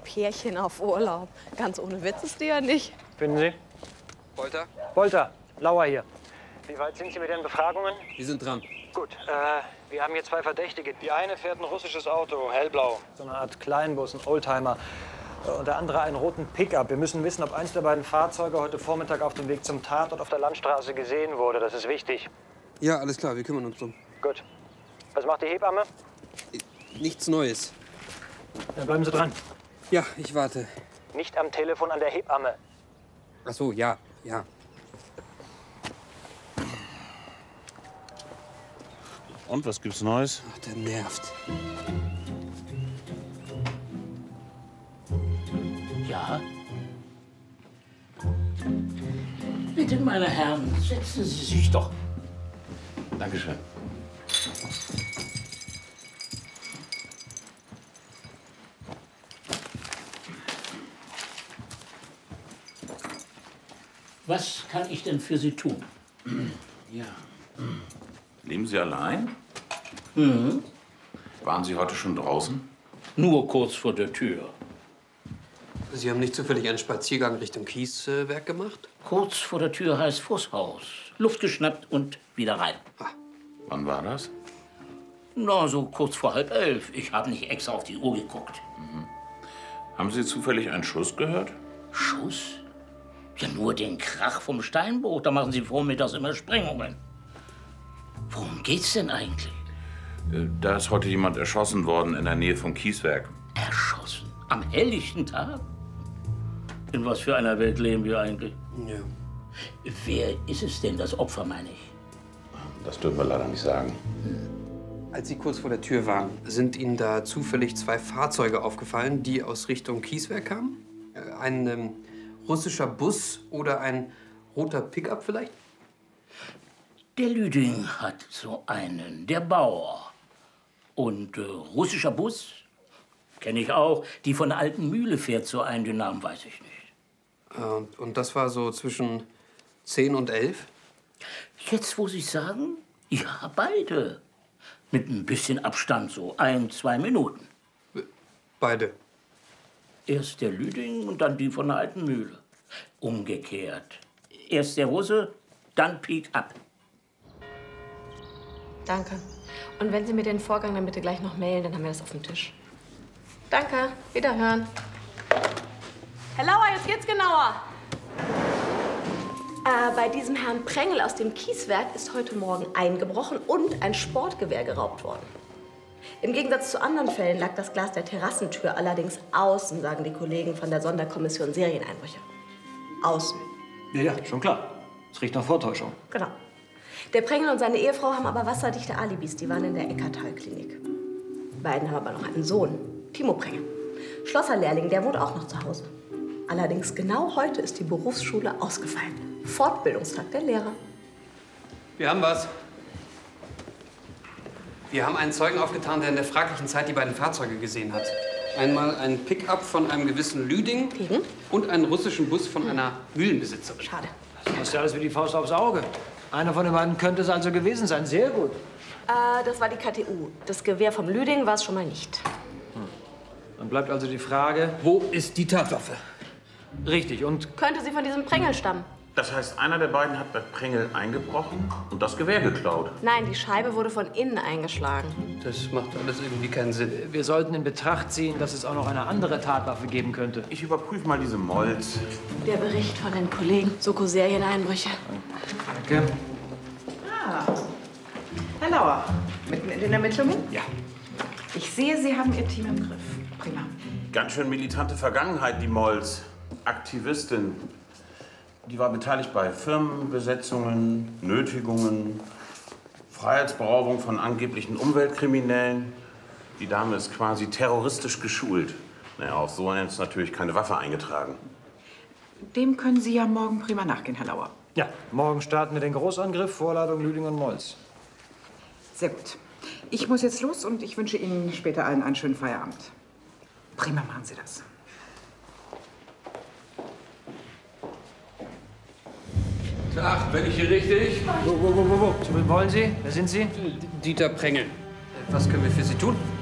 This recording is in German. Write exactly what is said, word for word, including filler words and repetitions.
Pärchen auf Urlaub. Ganz ohne Witz ist die ja nicht. Finden Sie? Bolter? Bolter, Lauer hier. Wie weit sind Sie mit den Befragungen? Wir sind dran. Gut, äh, wir haben hier zwei Verdächtige. Die eine fährt ein russisches Auto, hellblau. So eine Art Kleinbus, ein Oldtimer. Und der andere einen roten Pickup. Wir müssen wissen, ob eins der beiden Fahrzeuge heute Vormittag auf dem Weg zum Tatort auf der Landstraße gesehen wurde. Das ist wichtig. Ja, alles klar, wir kümmern uns drum. Gut. Was macht die Hebamme? Nichts Neues. Dann bleiben Sie dran. Ja, ich warte. Nicht am Telefon an der Hebamme. Ach so, ja, ja. Und, was gibt's Neues? Ach, der nervt. Ja? Bitte, meine Herren, setzen Sie sich doch. Dankeschön. Was kann ich denn für Sie tun? Ja. Leben Sie allein? Mhm. Waren Sie heute schon draußen? Nur kurz vor der Tür. Sie haben nicht zufällig einen Spaziergang Richtung Kieswerk gemacht? Kurz vor der Tür heißt Fußhaus. Luft geschnappt und wieder rein. Ah. Wann war das? Na, so kurz vor halb elf. Ich habe nicht extra auf die Uhr geguckt. Mhm. Haben Sie zufällig einen Schuss gehört? Schuss? Ja, nur den Krach vom Steinbruch. Da machen Sie vormittags immer Sprengungen. Worum geht's denn eigentlich? Da ist heute jemand erschossen worden in der Nähe vom Kieswerk. Erschossen? Am helllichten Tag? In was für einer Welt leben wir eigentlich? Ja. Wer ist es denn, das Opfer, meine ich? Das dürfen wir leider nicht sagen. Hm. Als Sie kurz vor der Tür waren, sind Ihnen da zufällig zwei Fahrzeuge aufgefallen, die aus Richtung Kieswerk kamen? Ein ähm, russischer Bus oder ein roter Pickup vielleicht? Der Lüding hat so einen, der Bauer. Und äh, russischer Bus? Kenne ich auch. Die von der alten Mühle fährt so einen, den Namen weiß ich nicht. Und, und das war so zwischen zehn und elf? Jetzt, wo Sie sagen? Ja, beide. Mit ein bisschen Abstand, so ein, zwei Minuten. Beide? Erst der Lüding und dann die von der alten Mühle. Umgekehrt. Erst der Russe, dann Pik ab. Danke. Und wenn Sie mir den Vorgang dann bitte gleich noch mailen, dann haben wir das auf dem Tisch. Danke. Wiederhören. Herr Lauer, jetzt geht's genauer. Äh, bei diesem Herrn Prengel aus dem Kieswerk ist heute Morgen eingebrochen und ein Sportgewehr geraubt worden. Im Gegensatz zu anderen Fällen lag das Glas der Terrassentür allerdings außen, sagen die Kollegen von der Sonderkommission Serieneinbrüche. Außen. Ja, ja, schon klar. Es riecht nach Vortäuschung. Genau. Der Prengel und seine Ehefrau haben aber wasserdichte Alibis. Die waren in der Eckartal-Klinik. Die beiden haben aber noch einen Sohn, Timo Prengel. Schlosserlehrling, der wohnt auch noch zu Hause. Allerdings genau heute ist die Berufsschule ausgefallen. Fortbildungstag der Lehrer. Wir haben was. Wir haben einen Zeugen aufgetan, der in der fraglichen Zeit die beiden Fahrzeuge gesehen hat. Einmal ein Pickup von einem gewissen Lüding mhm. und einen russischen Bus von einer Mühlenbesitzerin. Schade. Das passt ja alles wie die Faust aufs Auge. Einer von den beiden könnte es also gewesen sein. Sehr gut. Äh, das war die K T U. Das Gewehr vom Lüding war es schon mal nicht. Hm. Dann bleibt also die Frage, wo ist die Tatwaffe? Richtig, und... Könnte sie von diesem Prengel stammen? Das heißt, einer der beiden hat bei Prengel eingebrochen und das Gewehr geklaut. Nein, die Scheibe wurde von innen eingeschlagen. Das macht alles irgendwie keinen Sinn. Wir sollten in Betracht ziehen, dass es auch noch eine andere Tatwaffe geben könnte. Ich überprüfe mal diese Molz. Der Bericht von den Kollegen. Soko-Serieneinbrüche. Danke. Ah, Herr Lauer, mitten in den Ermittlungen? Ja. Ich sehe, Sie haben Ihr Team im Griff. Prima. Ganz schön militante Vergangenheit, die Molz. Aktivistin. Die war beteiligt bei Firmenbesetzungen, Nötigungen, Freiheitsberaubung von angeblichen Umweltkriminellen. Die Dame ist quasi terroristisch geschult. Naja, auf so einen ist natürlich keine Waffe eingetragen. Dem können Sie ja morgen prima nachgehen, Herr Lauer. Ja, morgen starten wir den Großangriff, Vorladung Lüding und Molz. Sehr gut. Ich muss jetzt los und ich wünsche Ihnen später allen einen schönen Feierabend. Prima machen Sie das. Tag, bin ich hier richtig? Wo, wo, wo, wo, wo? Zu wem wollen Sie? Wer sind Sie? Dieter Prengel. Was können wir für Sie tun?